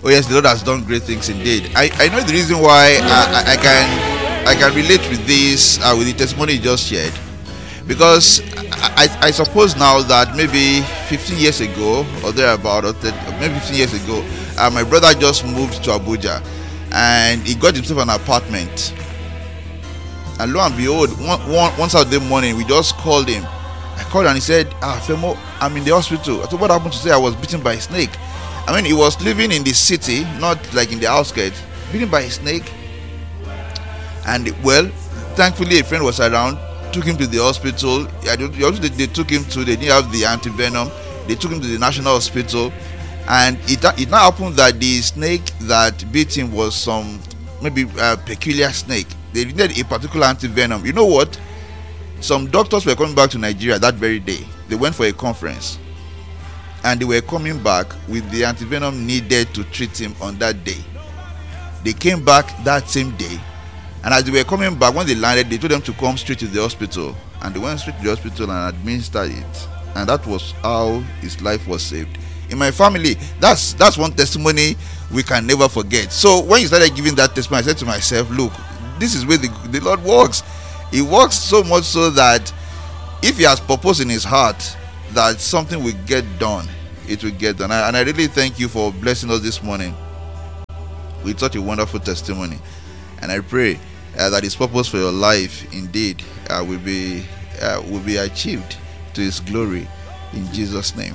Oh yes, the Lord has done great things indeed. I know the reason why I can relate with this with the testimony you just shared, because I suppose now that maybe 15 years ago or thereabout, or maybe 15 years ago, my brother just moved to Abuja, and he got himself an apartment. And lo and behold, one Saturday morning, we just called him. I called and he said, Femo, I'm in the hospital. I said, what happened? To say I was bitten by a snake. I mean, he was living in the city, not like in the outskirts, bitten by a snake. And well, thankfully a friend was around, took him to the hospital. They took him to, they didn't have the antivenom. They took him to the National Hospital. And it now happened that the snake that bit him was some maybe a peculiar snake. They needed a particular antivenom. You know what? Some doctors were coming back to Nigeria that very day. They went for a conference, and they were coming back with the antivenom needed to treat him on that day. They came back that same day, and as they were coming back, when they landed, they told them to come straight to the hospital, and they went straight to the hospital and administered it, and that was how his life was saved. In my family, that's one testimony we can never forget. So when you started giving that testimony, I said to myself, look, this is where the Lord works. He works so much so that if he has purpose in his heart that something will get done, it will get done. And I really thank you for blessing us this morning with such a wonderful testimony. And I pray that his purpose for your life indeed will be achieved to his glory, in Jesus' name.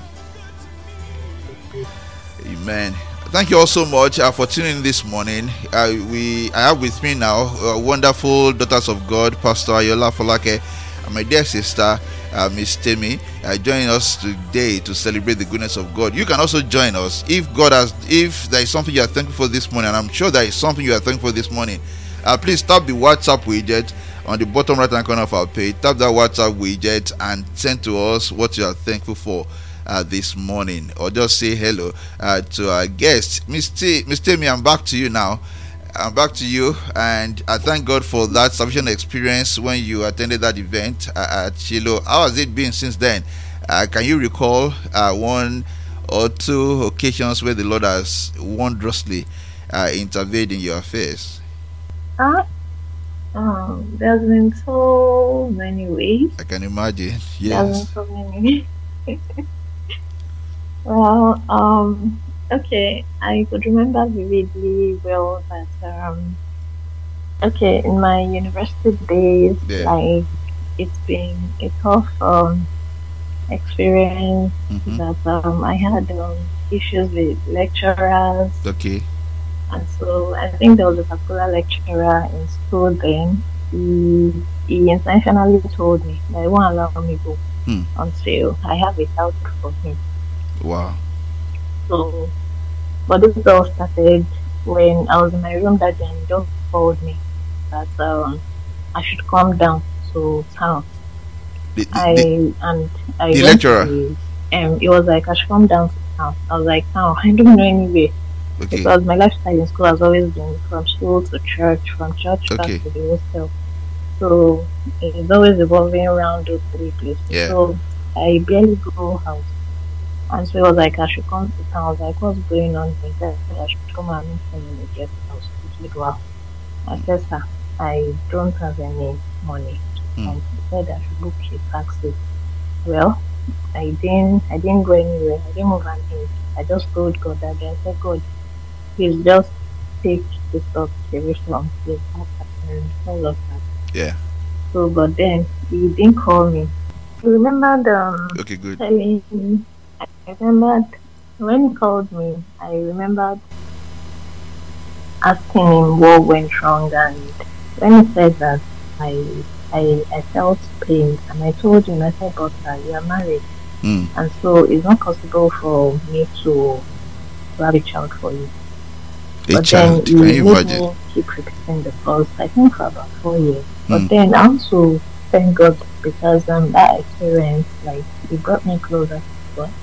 Amen. Thank you all so much for tuning in this morning. I have with me now wonderful daughters of God, Pastor Ayola Folake, and my dear sister, Miss Temi, joining us today to celebrate the goodness of God. You can also join us if there is something you are thankful for this morning, and I'm sure there is something you are thankful for this morning. Please tap the WhatsApp widget on the bottom right hand corner of our page. Tap that WhatsApp widget and send to us what you are thankful for this morning, or just say hello to our guest, Miss Temi. I'm back to you now. I'm back to you, and I thank God for that salvation experience when you attended that event at Shiloh. How has it been since then? Can you recall one or two occasions where the Lord has wondrously intervened in your affairs? There's been so many ways. I can imagine. Yes. There's been so many. Well, okay, I could remember vividly well that in my university days, like, it's been a tough experience. That I had issues with lecturers. Okay. And so I think there was a particular lecturer in school then. He intentionally told me that he won't allow me to go until I have a doubt for him. Wow. So, but this all started when I was in my room that day, and he just called me that I should come down to town. The lecturer? It was like I should come down to town. I was like, no, I don't know anywhere. Okay. Because my lifestyle in school has always been from school to church, from church back to the hostel. So it's always evolving around those three places. Yeah. So I barely go out. And so it was like I should come to town. I was like, what's going on? He said I should come and meet him in the guest house. He said, wow. I said, sir, I don't have any money. And he said I should book a taxi. Well, I didn't go anywhere. I didn't move an inch. I just told God that day. I said, God, please just take the stuff away from his and all of that. Yeah. So, but then he didn't call me. I remembered okay, good. I remembered when he called me, I remembered asking him what went wrong, and when he said that, I felt pain, and I told him, I said, but you are married, and so it's not possible for me to have a child for you. But then can you imagine? Me keep repeating the course, I think for about 4 years. But then I also thank God because that experience, like, it brought me closer to God.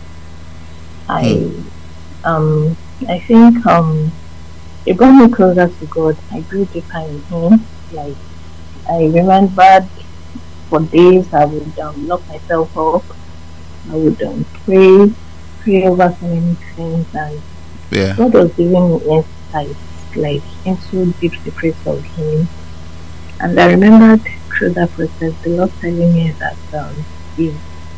I think it brought me closer to God. I grew deeper in Him. Like, I remembered for days I would lock myself up. I would pray over so many things, and Yeah. God was giving me insight, like into deep secrets of Him. And I remembered through that process, the Lord telling me that is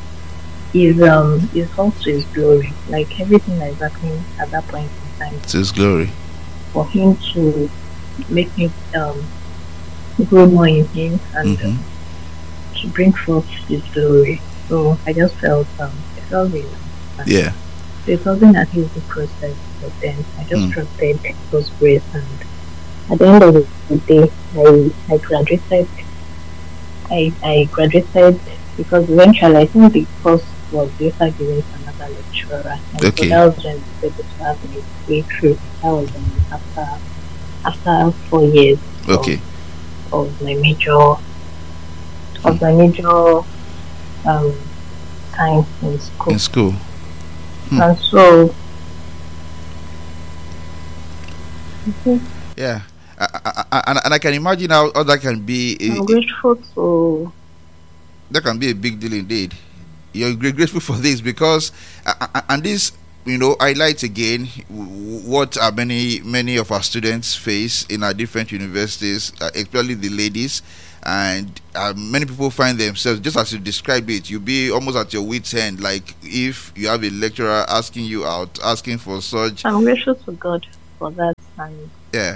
is also His glory, like everything that is happening at that point in time, It's His glory. for Him to make me grow more in Him and to bring forth His glory. So I just felt really nice. Yeah. So it wasn't an easy process, but then I just trusted God's grace, and at the end of the day, I graduated. I graduated because eventually I think the course was later given to another lecturer, and Okay. so that was when I was able to have my way through. That was after 4 years Okay. of my major time in school. In school. And so Yeah. And I can imagine how that can be. I'm grateful to. That can be a big deal indeed. You're grateful for this because, and this, highlights again what many of our students face in our different universities, especially the ladies, and many people find themselves, just as you described it, you'll be almost at your wit's end, like if you have a lecturer asking you out, asking for such. I'm grateful to God for that, and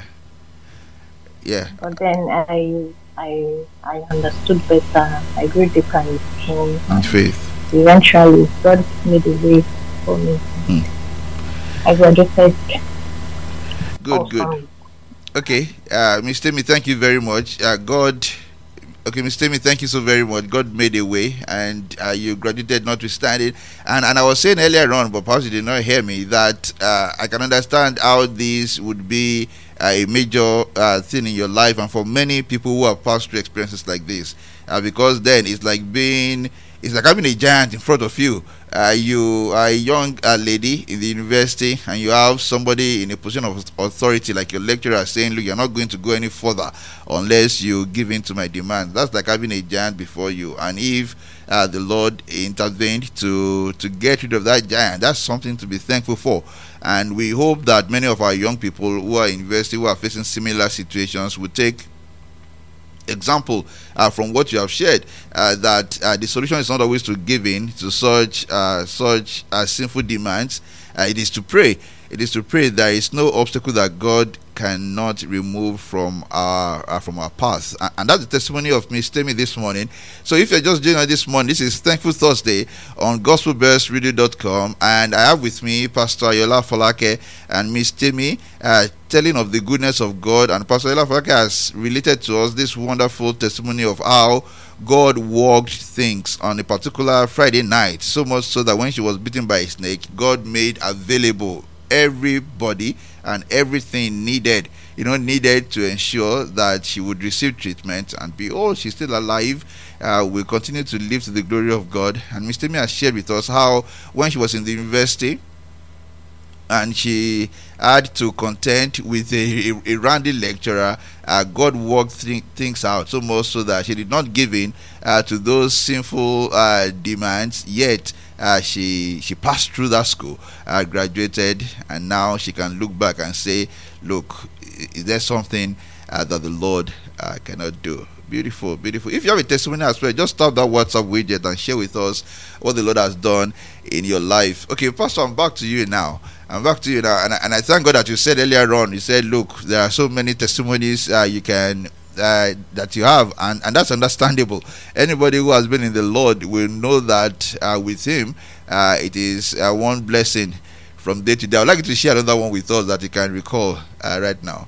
yeah. But then I understood better. I grew deeper in Him. In faith. Eventually, God made a way for me. I graduated. Good. Okay, Ms. Temi, thank you very much. Ms. Temi, thank you so very much. God made a way, and you graduated notwithstanding. And I was saying earlier on, but perhaps you did not hear me, that I can understand how this would be a major thing in your life, and for many people who have passed through experiences like this, because then it's like having a giant in front of you. You are a young lady in the university, and you have somebody in a position of authority like your lecturer saying, look, you're not going to go any further unless you give in to my demand. That's like having a giant before you, and if the Lord intervened to get rid of that giant, that's something to be thankful for. And we hope that many of our young people who are in university, who are facing similar situations, will take example from what you have shared, that the solution is not always to give in to such sinful demands. It is to pray. It is to pray. There is no obstacle that God cannot remove from our path, and that's the testimony of Ms. Temi this morning. So if you're just joining us this morning, this is Thankful Thursday on gospelbellsradio.com, and I have with me Pastor Ayola Folake and Ms. Temi, telling of the goodness of God. And Pastor Ayola Folake has related to us this wonderful testimony of how God worked things on a particular Friday night, so much so that when she was bitten by a snake, God made available everybody and everything needed to ensure that she would receive treatment. And behold, she's still alive. We'll continue to live to the glory of God. And Mr. Temi has shared with us how when she was in the university and she had to contend with a randy lecturer, God worked things out so much so that she did not give in to those sinful demands, yet she passed through that school, graduated, and now she can look back and say, look, is there something that the Lord cannot do? Beautiful. If you have a testimony as well, just tap that WhatsApp widget and share with us what the Lord has done in your life. Okay, Pastor, I'm back to you now. And I thank God that you said earlier on, you said, look, there are so many testimonies you can that you have, and that's understandable. Anybody who has been in the Lord will know that with Him, it is one blessing from day to day. I'd like you to share another one with us that you can recall right now.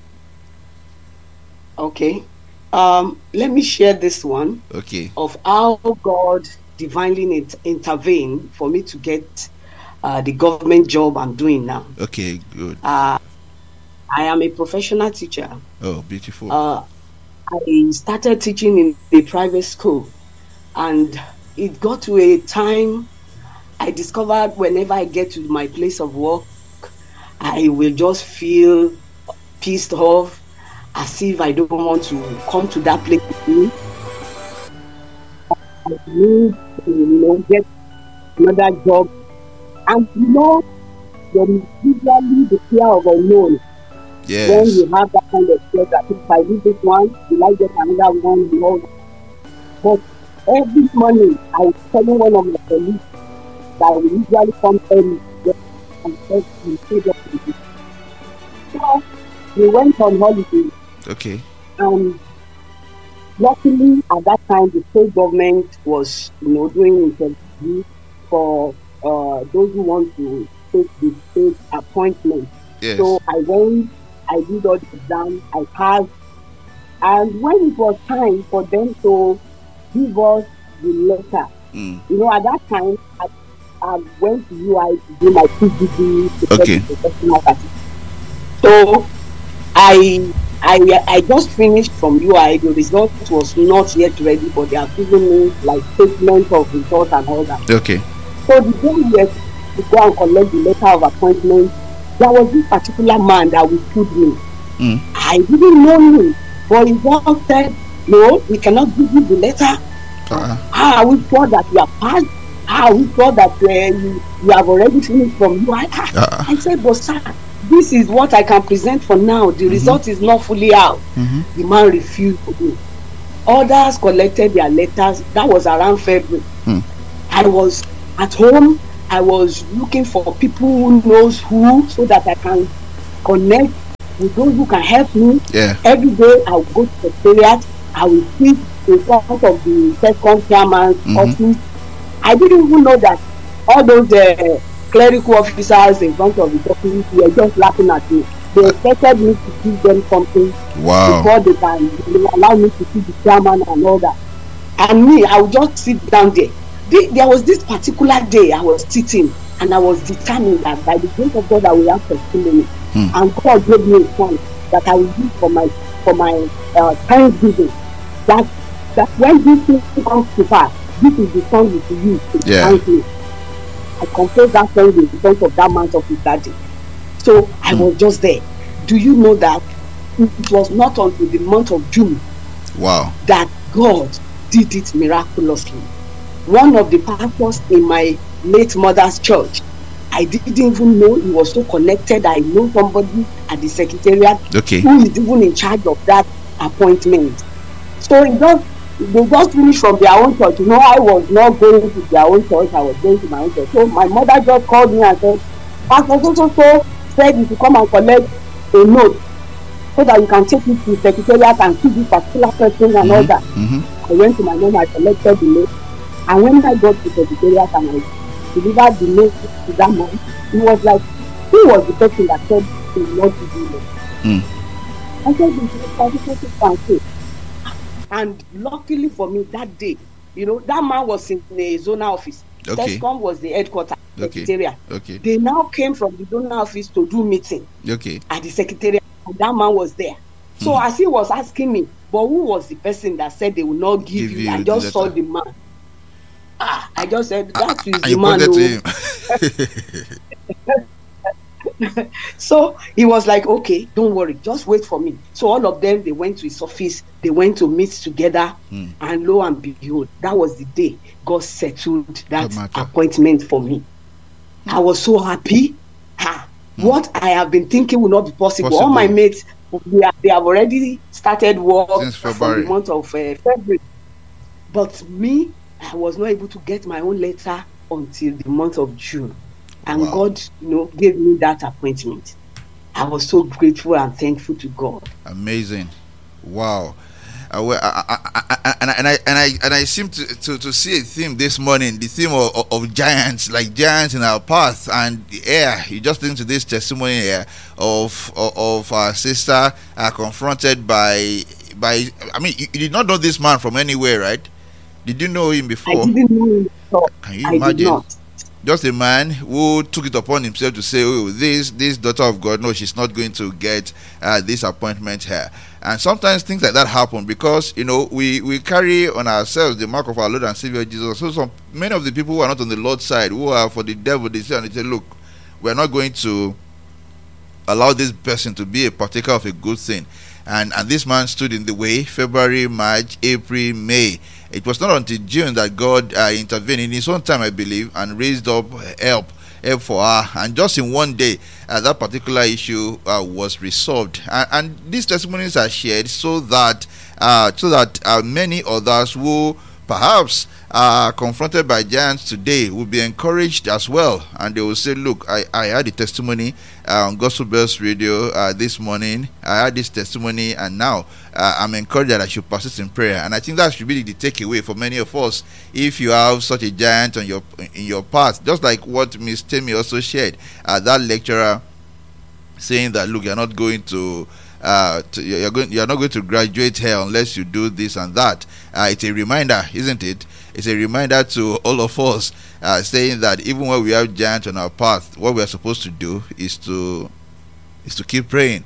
Okay. Let me share this one. Okay. Of how God divinely intervened for me to get the government job I'm doing now. Okay, good. I am a professional teacher. Oh, beautiful. I started teaching in a private school, and it got to a time I discovered whenever I get to my place of work, I will just feel pissed off, as if I don't want to come to that place again. I need to get another job. And there is usually the fear of unknown. When Yes. you have that kind of fear that if I do this one, will I get another one? You know. But every morning, I was telling one of my colleagues that we usually come early to get and first we stayed up with it. So we went on holiday, Okay. and luckily at that time the state government was, doing interview for those who want to take the state appointment. Yes. So I went, I did all the exam, I passed, and when it was time for them to give us the letter, Mm. at that time I went to UI to do my PGD, to get Okay. the professional certificate. So I just finished from UI. The result was not yet ready, but they have given me like statement of results and all that. Okay. So the day we were to go and collect the letter of appointment, there was this particular man that withstood me. Mm. I didn't know him, but he just said, "No, we cannot give you the letter. How are we sure that you have passed? How are we sure that you have already finished from UI?" I said, "But sir, this is what I can present for now. The result is not fully out." The man refused to do. Others collected their letters. That was around February. I was at home. I was looking for people who knows who, so that I can connect with those who can help me. Yeah. Every day I will go to the secretariat. I will sit in front of the second chairman's office. I didn't even know that all those clerical officers in front of the office were just laughing at me. They expected me to give them something Wow. before they can allow me to see the chairman and all that. And me, I would just sit down there. There was this particular day I was sitting, and I was determined that by the grace of God I will have testimony. And God gave me a song that I will use for my thanksgiving. That when this thing comes to pass, this is the song you should use to thank me. I composed that song in front of that man's office that day. So I was just there. Do you know that it was not until the month of June that God did it miraculously? One of the pastors in my late mother's church, I didn't even know he was so connected. I know somebody at the secretariat who is even in charge of that appointment. So they just finished from their own church. I was not going to their own church. I was going to my own church. So my mother just called me and said, "Pastor so said you should come and collect a note so that you can take it to the secretariat and see this particular person and all that." I went to my mom, I collected the note. And when I got to the secretariat and I delivered the note to that man, he was like, he was the person that said he will not give you note. I said, "This is fancy." And luckily for me, that day, that man was in the zonal office. TESCOM was the headquarters, secretariat. They now came from the zonal office to do meeting at the secretariat, and that man was there. So as he was asking me, but who was the person that said they will not give you? I just saw the man. I just said, that is the man. So he was like, "Okay, don't worry, just wait for me." So all of them, they went to his office, they went to meet together, and lo and behold, that was the day God settled that appointment for me. I was so happy. What I have been thinking will not be possible. All my mates, they have already started work from the month of February. But me, I was not able to get my own letter until the month of June. And God, gave me that appointment. I was so grateful and thankful to God. Amazing. Wow. And I seem to see a theme this morning, the theme of giants, like giants in our path. And you just listen to this testimony here of our sister confronted by you did not know this man from anywhere, right? Did you know him before? I didn't know him before. Can you imagine? I did not. Just a man who took it upon himself to say, "Oh, this daughter of God, no, she's not going to get this appointment here." And sometimes things like that happen because we carry on ourselves the mark of our Lord and Savior Jesus. So many of the people who are not on the Lord's side, who are for the devil, they say, "Look, we're not going to allow this person to be a partaker of a good thing." And this man stood in the way. February, March, April, May. It was not until June that God intervened in his own time, I believe, and raised up help help for her, and just in one day, that particular issue was resolved. And these testimonies are shared so that many others who perhaps are confronted by giants today will be encouraged as well, and they will say, look, I had a testimony on Gospel Bells Radio this morning. I had this testimony, and now I'm encouraged that I should persist in prayer. And I think that should be the takeaway for many of us. If you have such a giant in your path, just like what Miss Temi also shared, that lecturer saying that, look, you're not going to you're not going to graduate here unless you do this and that. It's a reminder, isn't it? It's a reminder to all of us, saying that even when we have giants on our path, what we are supposed to do is to keep praying,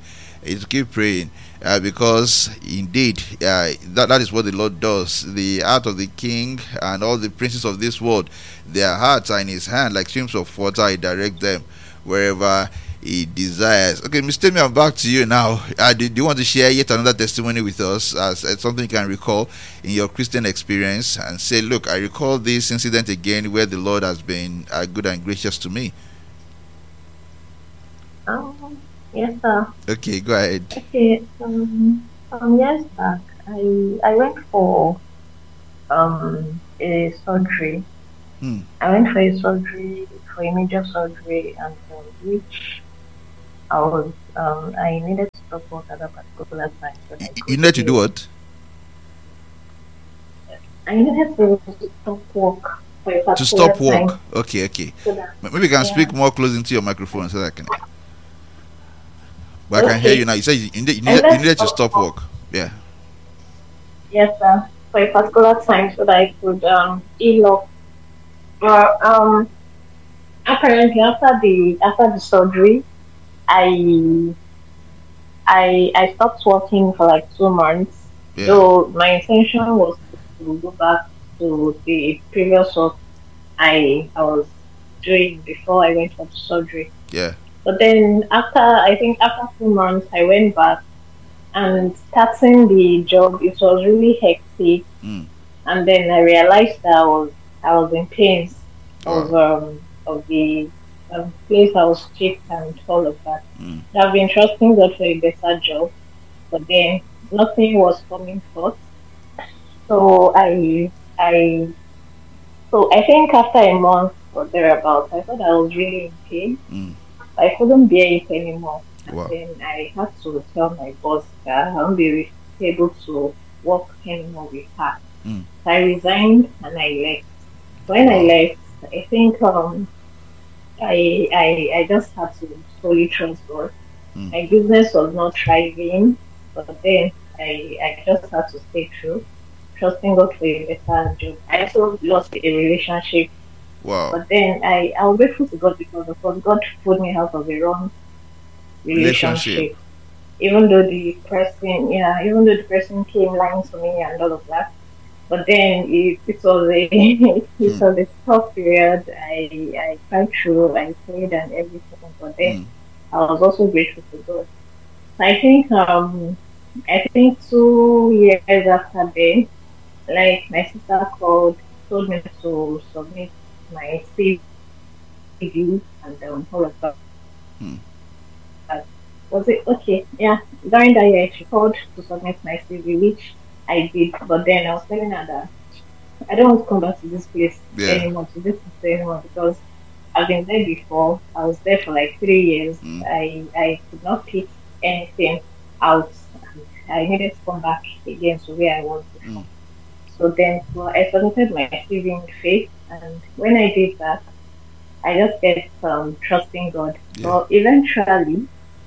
because indeed that is what the Lord does. The heart of the king and all the princes of this world, their hearts are in his hand like streams of water. He directs them wherever he desires. Okay, Mr. Temi, I'm back to you now. Do you want to share yet another testimony with us as something you can recall in your Christian experience, and say, look, I recall this incident again where the Lord has been good and gracious to me? Yes, sir. Okay, go ahead. Okay, some years back, I went for a surgery. I went for a surgery, for a major surgery, and which I needed to stop work at that particular time. So You need to do what? I needed to stop work for a particular To stop work. time. Okay. So that, Maybe you can speak more close into your microphone so that I can. But I can hear you now. You said you needed to stop work. Yeah. Yes, sir. For a particular time, so that I could heal up. Well, apparently after the surgery, I stopped working for like 2 months. Yeah. So my intention was to go back to the previous work I was doing before I went for the surgery. Yeah. But then after 2 months, I went back, and starting the job, it was really hectic. And then I realized that I was in pains of the place I was sick and all of that. I've been trusting God for a better job, but then nothing was coming forth. So I think after a month or thereabouts, I thought I was really in pain. I couldn't bear it anymore. Wow. And then I had to tell my boss that I won't be able to work anymore with her. So I resigned and I left. When I left, I think I just had to fully trust God. My business was not thriving, but then I just had to stay true, trusting God for a better job. I also lost a relationship. Wow. But then I was grateful to God because of course God pulled me out of a wrong relationship. Even though the person came lying to me and all of that. But then it was a tough period. I cried through, I prayed and everything, but then I was also grateful to God. So I think 2 years after that, like my sister told me to submit my CV and all of that. Was it okay? Yeah. During that year, she called to submit my CV, which I did. But then I was telling her that I don't want to come back to this place anymore, to this place anymore, because I've been there before. I was there for like 3 years. I could not pick anything out. I needed to come back again to where I was before. So then I submitted my CV in faith, and when I did that, I just kept trusting God. But eventually,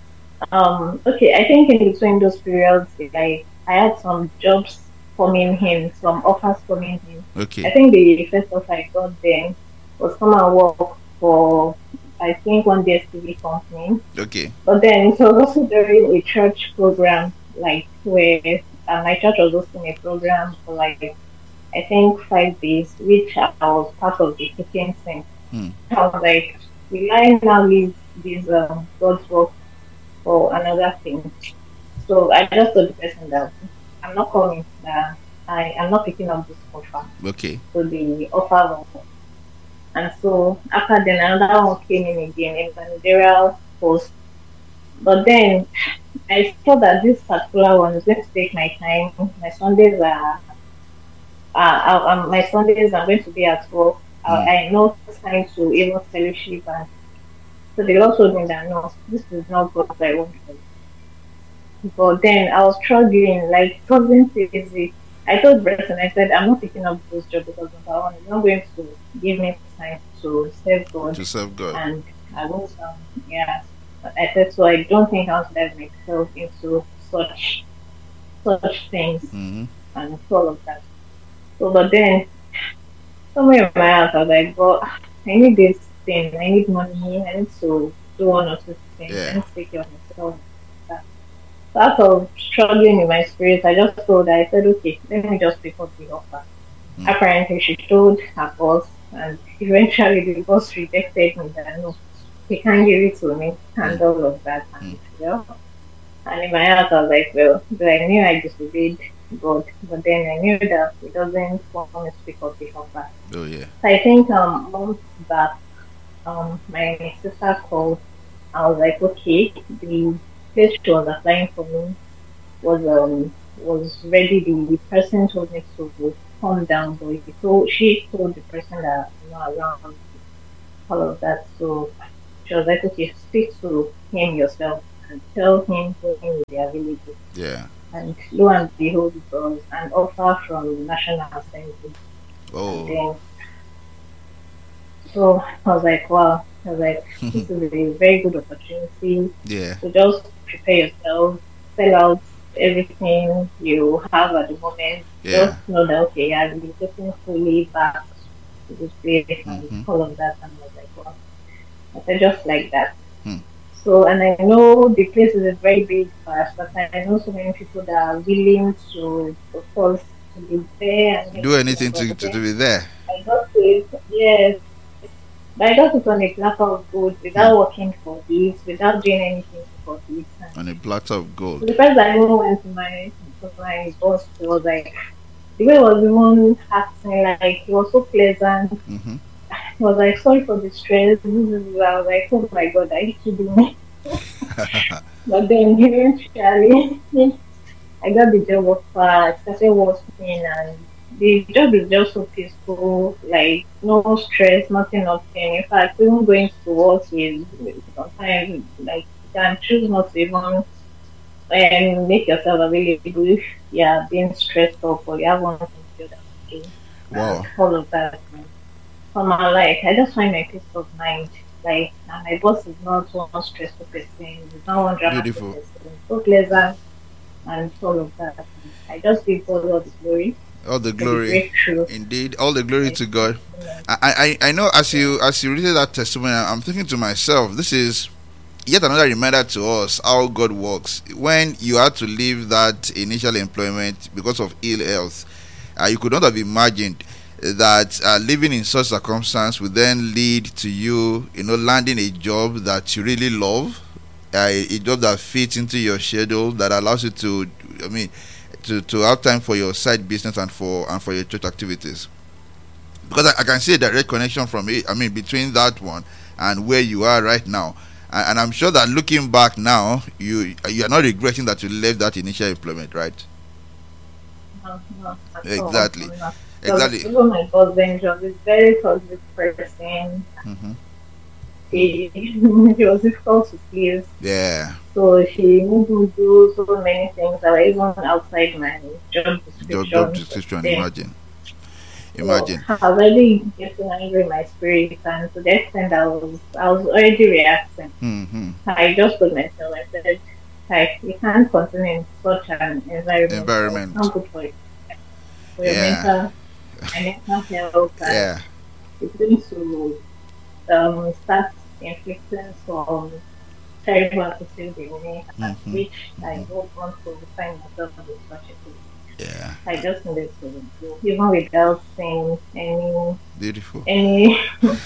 I think in between those periods, I had some jobs coming in, some offers coming in. Okay. I think the first offer I got then was come and work for, I think, one DSTV company. Okay. But then it was also during a church program, like where my church was hosting a program for like, I think 5 days, which I was part of the cooking thing. I was like, will I now leave this God's work for another thing? So I just told the person that I'm not coming, that I am not picking up this offer. Okay. So the offer And so after then another one came in again, a managerial post. But then I saw that this particular one is going to take my time. My Sundays are my Sundays I'm going to be at work. I know time to even fellowship, and so they also told me that no, this is not what I want for you. But then I was struggling, like it wasn't easy. I told the person, I said, I'm not picking up this job because number one, it's not going to give me time to serve God, To serve God. and I won't, yeah. But I said, so I don't think I want to dive myself into such things Mm-hmm. and all of that. So, but then somewhere in my heart, I was like, but I need this thing, I need money, I need to do one or two things, I Yeah. need to take care of myself. So out of struggling in my spirit, I just told her, I said, okay, let me just pick up the offer. Apparently, she told her boss, and eventually the boss rejected me that no, he can't give it to me, and all of that. And, and in my heart, I was like, well, but I knew I disobeyed God, but then I knew that He doesn't want me to pick up the offer. Oh yeah. So I think months back, my sister called. I was like, okay, the place she was applying for me was ready. The person told me to calm down, but she told the person that I'm not around, all of that. So she was like, okay, speak to him yourself and tell him when he will be available. Yeah. And lo and behold, it was an offer from National Assembly. Oh. And then, so I was like, wow. I was like, this is a very good opportunity. Yeah. So just prepare yourself, sell out everything you have at the moment. Yeah. Just know that, okay, I'll be getting fully back to this place and all of that. And I was like, wow. I said, just like that. So, and I know the place is a very big fast, but I know so many people that are willing to, of course, to be there and Do anything to be there. I got it, yes. But I got it on a platter of gold without working for this, without doing anything for this. On a platter of So gold. the first I even went to my boss, he was like, the way he was even acting, like, he was so pleasant. Mm-hmm. He was like, sorry for the stress. I was like, oh my God, are you kidding me? But then eventually, I got the job offer, I started working, and the job is just so peaceful, like no stress, nothing. In fact, even going to work is sometimes like you can choose not to even make yourself available if you are being stressed up or you have one thing to do. Wow. All of that. So my like, I just find my peace of mind. Like, and my boss is not one stressful person. He's not one dramatic Beautiful. person. So pleasant and all of that. I just give God all the glory. All the for the glory. breakthrough. Indeed. All the glory to God. I know as you read that testimony, I'm thinking to myself, this is yet another reminder to us how God works. When you had to leave that initial employment because of ill health, you could not have imagined that living in such circumstance would then lead to you, landing a job that you really love, a job that fits into your schedule, that allows you to have time for your side business and for your church activities. Because I can see a direct connection from it. Between that one and where you are right now. And I'm sure that looking back now, you are not regretting that you left that initial employment, right? No, Exactly. No. Exactly. Even my husband was a very positive person. Mm-hmm. He was difficult to please. Yeah. So she made me do so many things that were even outside my job description. Job description. Imagine. So I was already getting angry in my spirit, and to the extent I was already reacting. Mm-hmm. I just told myself, I said, like, you can't continue in such an environment. It's not good for you. For your mental health. Yeah. It's going to start inflicting some terrible attitude in me, which I don't want to find myself in such a place. Yeah. I just needed to do, even without saying any beautiful. Any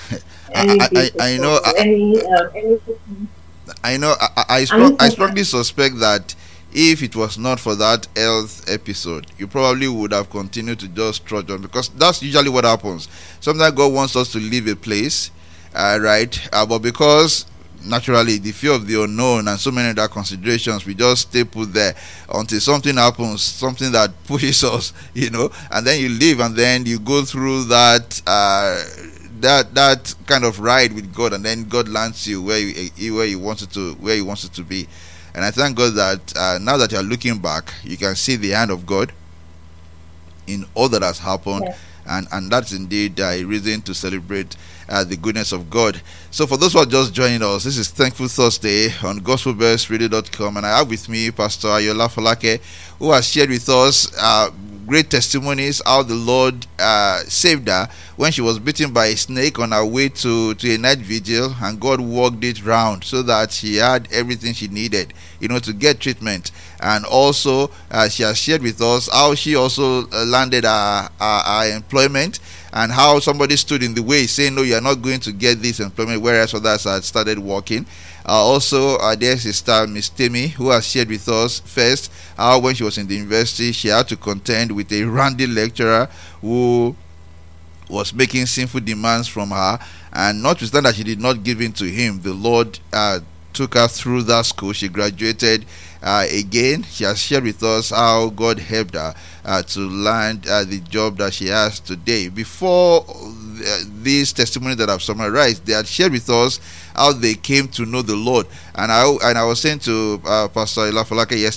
I know. I strongly suspect that if it was not for that health episode, you probably would have continued to just trudge on, because that's usually what happens. Sometimes God wants us to leave a place, right? But because naturally the fear of the unknown and so many other considerations, we just stay put there until something happens, something that pushes us, and then you leave, and then you go through that that kind of ride with God, and then God lands you where he wants it to be. And I thank God that now that you are looking back, you can see the hand of God in all that has happened. Yes. And that's indeed a reason to celebrate the goodness of God. So for those who are just joining us, this is Thankful Thursday on gospelbellsradio.com, and I have with me Pastor Ayola Falake, who has shared with us great testimonies how the Lord saved her when she was bitten by a snake on her way to a night vigil, and God worked it round so that she had everything she needed, to get treatment. And also she has shared with us how she also landed her employment, and how somebody stood in the way saying, no, you are not going to get this employment, whereas others had started working. Also, our dear sister Miss Temi, who has shared with us first how when she was in the university, she had to contend with a randy lecturer who was making sinful demands from her, and notwithstanding that she did not give in to him, the Lord took her through that school. She graduated again. She has shared with us how God helped her to land the job that she has today. Before these testimonies that I've summarized, they had shared with us how they came to know the Lord. And I was saying to Pastor Ayola Falake